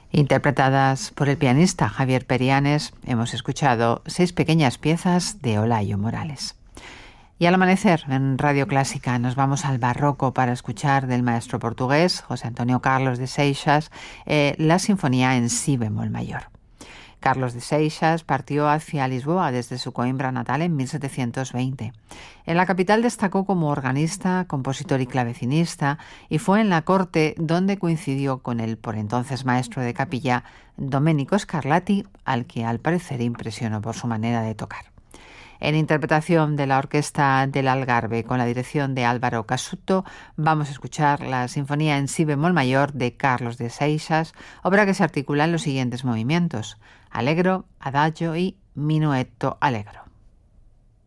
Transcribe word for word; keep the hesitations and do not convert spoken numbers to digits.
Interpretadas por el pianista Javier Perianes, hemos escuchado seis pequeñas piezas de Olayo Morales. Y al amanecer, en Radio Clásica, nos vamos al barroco para escuchar del maestro portugués José Antonio Carlos de Seixas eh, la sinfonía en si bemol mayor. Carlos de Seixas partió hacia Lisboa desde su Coimbra natal en mil setecientos veinte. En la capital destacó como organista, compositor y clavecinista, y fue en la corte donde coincidió con el por entonces maestro de capilla Domenico Scarlatti, al que al parecer impresionó por su manera de tocar. En interpretación de la Orquesta del Algarve con la dirección de Álvaro Casuto, vamos a escuchar la Sinfonía en si bemol mayor de Carlos de Seixas, obra que se articula en los siguientes movimientos: Allegro, Adagio y Minuetto Allegro.